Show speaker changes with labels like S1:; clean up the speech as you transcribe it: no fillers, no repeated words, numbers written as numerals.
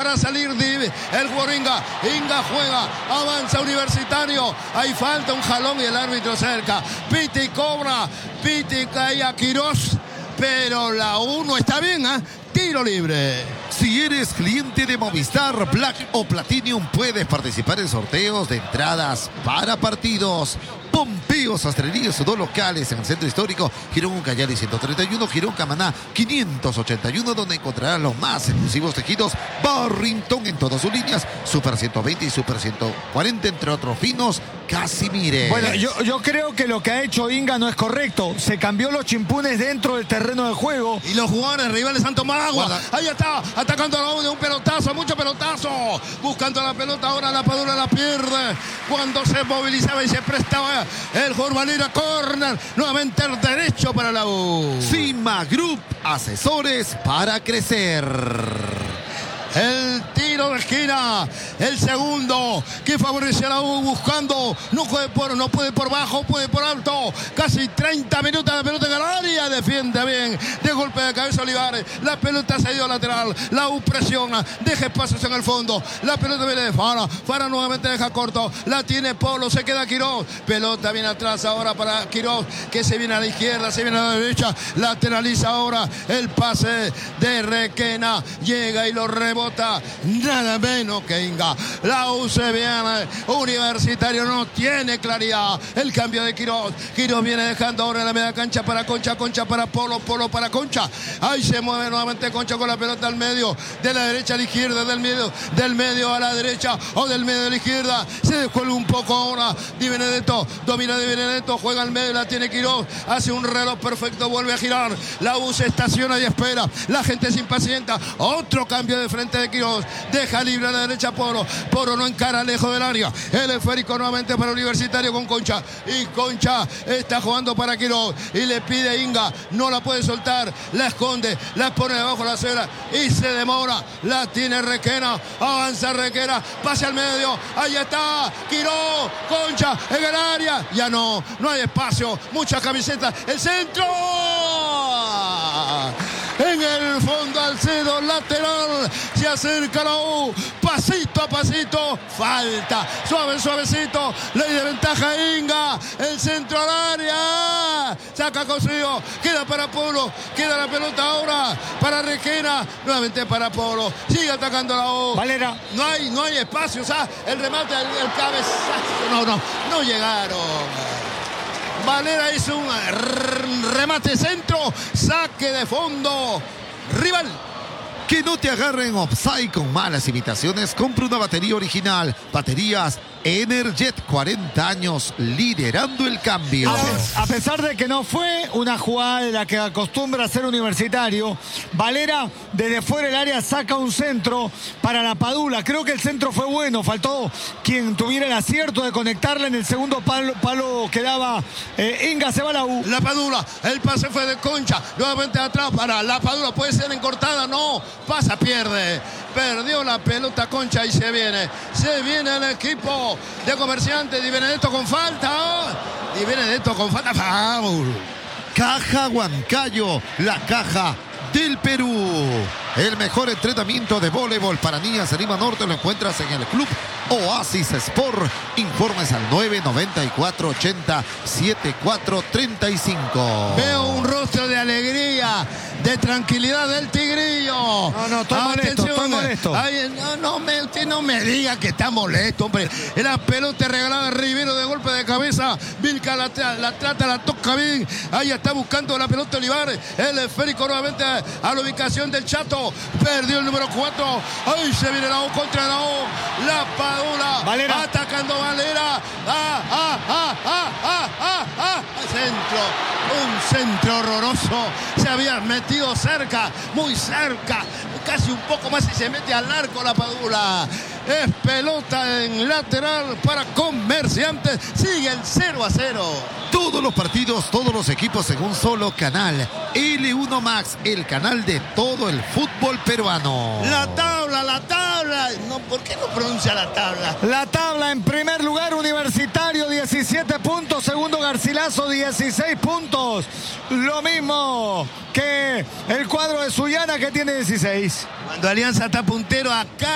S1: para salir el jugador Inga. Inga juega, avanza Universitario. Hay falta, un jalón y el árbitro cerca. Piti cobra, Piti cae a Quirós, pero la 1 está bien, ¿eh? Tiro libre.
S2: Si eres cliente de Movistar Black o Platinum, puedes participar en sorteos de entradas para partidos. Pompeo Sastrería, sus 2 locales en el centro histórico, Girón Ucayali 131, Girón Camaná 581, donde encontrarás los más exclusivos tejidos Barrington en todas sus líneas, Super 120 y Super 140, entre otros finos, Casimire.
S3: Bueno, yo creo que lo que ha hecho Inga no es correcto. Se cambió los chimpunes dentro del terreno de juego.
S1: Y los jugadores rivales han tomado agua. Guarda. Ahí está, atacando a la U de un pelotazo, mucho pelotazo. Buscando la pelota, ahora la Padula la pierde. Cuando se movilizaba y se prestaba el jugador Valera, corner. Nuevamente el derecho para la U.
S2: Cima Group, asesores para crecer.
S1: El tiro de esquina, el segundo que favorece a la U, buscando, no puede por bajo, puede por alto, casi 30 minutos de pelota en el área, defiende bien, de golpe de cabeza Olivares, la pelota se dio lateral, la U presiona, deja espacios en el fondo, la pelota viene de Fara nuevamente deja corto, la tiene Polo, se queda Quirós, pelota viene atrás ahora para Quirós, que se viene a la izquierda, se viene a la derecha, lateraliza ahora el pase de Requena, llega y lo rebota, nada menos que Inga. La U se viene, Universitario no tiene claridad, el cambio de Quirós, Quirós viene dejando ahora en la media cancha para Concha, Concha para Polo, Polo para Concha, ahí se mueve nuevamente Concha con la pelota al medio, de la derecha a la izquierda, del medio a la derecha o del medio a la izquierda, se descuelga un poco ahora Di Benedetto, domina Di Benedetto, juega al medio, la tiene Quirós, hace un reloj perfecto, vuelve a girar, la U se estaciona y espera, la gente se impacienta, otro cambio de frente de Quirós, deja libre a la derecha Poro no encara lejos del área, el esférico nuevamente para Universitario con Concha, y Concha está jugando para Quirós y le pide Inga, no la puede soltar, la esconde, la pone debajo de la acera y se demora, la tiene Requena, avanza Requena, pase al medio, ahí está Quirós, Concha en el área, ya no hay espacio, muchas camisetas, el centro en el fondo Alcedo, lateral, se acerca la U, pasito a pasito, falta, suavecito, ley de ventaja Inga, el centro al área, saca Cosío, queda para Polo, queda la pelota ahora para Requena, nuevamente para Polo, sigue atacando la U.
S3: Valera.
S1: No hay espacio, o sea, el remate, el cabezazo, no llegaron. Valera hizo un remate centro, saque de fondo, rival.
S2: Que no te agarren offside con malas imitaciones. Compra una batería original. Baterías Energet, 40 años liderando el cambio.
S3: A pesar de que no fue una jugada de la que acostumbra a ser Universitario, Valera desde fuera del área saca un centro para la Padula. Creo que el centro fue bueno, faltó quien tuviera el acierto de conectarla en el segundo palo que daba Inga, se va la U.
S1: La Padula, el pase fue de Concha, nuevamente atrás para la Padula, puede ser encortada, no, pasa, perdió la pelota Concha y se viene el equipo de Comerciantes. Di Benedetto con falta, foul.
S2: Caja Huancayo, la caja del Perú. El mejor entrenamiento de voleibol para niñas en Lima Norte lo encuentras en el Club Oasis Sport. Informes al 994-80-7435.
S1: Veo un rostro de alegría, de tranquilidad del Tigrillo.
S3: No, estoy molesto.
S1: Ay, usted no me diga que está molesto, hombre. La pelota regalada a Rivero de golpe de cabeza. Vilca la trata, la toca bien. Ahí está buscando la pelota Olivares. El esférico nuevamente a la ubicación del Chato. Perdió el número 4. Ahí se viene la U contra la U. La Padula.
S3: Valera.
S1: Atacando Valera. Centro. Un centro horroroso. Se había metido cerca. Muy cerca. Casi un poco más y se mete al arco la Padula. Es pelota en lateral para Comerciantes. Sigue el 0-0.
S2: Todos los partidos, todos los equipos en un solo canal. L1 Max, el canal de todo el fútbol peruano.
S1: La tabla. No, ¿por qué no pronuncia la tabla?
S3: La tabla: en primer lugar Universitario 17 puntos, segundo Garcilaso 16 puntos. Lo mismo que el cuadro de Sullana, que tiene 16.
S1: Cuando Alianza está puntero acá.